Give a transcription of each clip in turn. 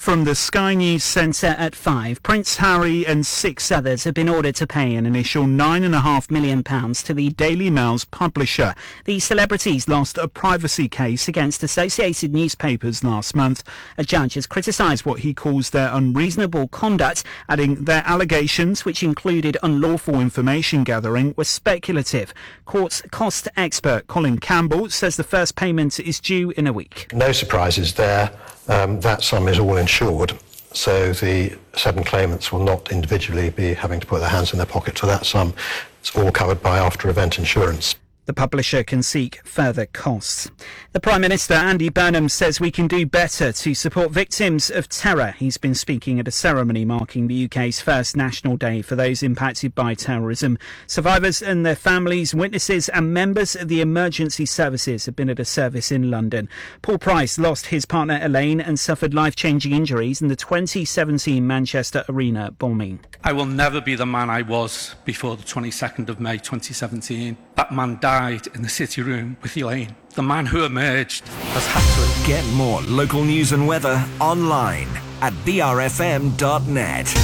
From the Sky News Centre at 5, Prince Harry and 6 others have been ordered to pay an initial £9.5 million to the Daily Mail's publisher. The celebrities lost a privacy case against Associated Newspapers last month. A judge has criticised what he calls their unreasonable conduct, adding their allegations, which included unlawful information gathering, were speculative. Court's cost expert Colin Campbell says the first payment is due in a week. No surprises there. That sum is all insured, so the 7 claimants will not individually be having to put their hands in their pocket to that sum. It's all covered by after-event insurance. The publisher can seek further costs. The Prime Minister, Andy Burnham, says we can do better to support victims of terror. He's been speaking at a ceremony marking the UK's first National Day for those impacted by terrorism. Survivors and their families, witnesses and members of the emergency services have been at a service in London. Paul Price lost his partner Elaine and suffered life-changing injuries in the 2017 Manchester Arena bombing. I will never be the man I was before the 22nd of May 2017. That man died in the City Room with Elaine. The man who emerged has had to... Get more local news and weather online at brfm.net.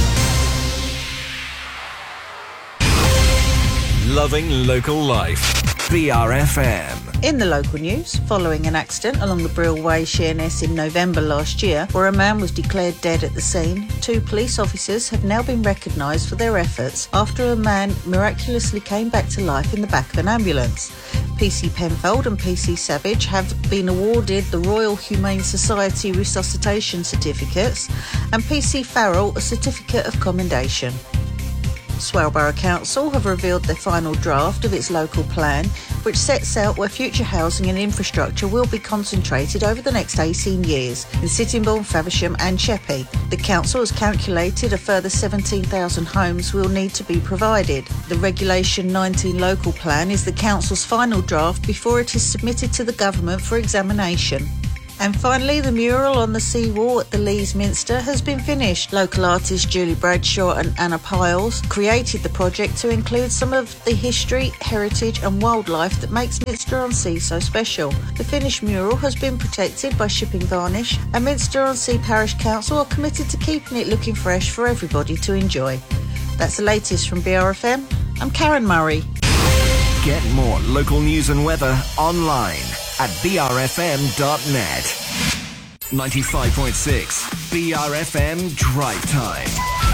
Loving local life. BRFM. In the local news, following an accident along the Brill Way, Sheerness in November last year, where a man was declared dead at the scene, 2 police officers have now been recognised for their efforts after a man miraculously came back to life in the back of an ambulance. PC Penfold and PC Savage have been awarded the Royal Humane Society Resuscitation Certificates and PC Farrell a Certificate of Commendation. Swale Borough Council have revealed their final draft of its local plan, which sets out where future housing and infrastructure will be concentrated over the next 18 years in Sittingbourne, Faversham and Sheppey. The council has calculated a further 17,000 homes will need to be provided. The Regulation 19 local plan is the council's final draft before it is submitted to the government for examination. And finally, the mural on the seawall at the Lees Minster has been finished. Local artists Julie Bradshaw and Anna Piles created the project to include some of the history, heritage and wildlife that makes Minster-on-Sea so special. The finished mural has been protected by shipping varnish, and Minster-on-Sea Parish Council are committed to keeping it looking fresh for everybody to enjoy. That's the latest from BRFM. I'm Karen Murray. Get more local news and weather online at brfm.net. 95.6 BRFM Drive Time.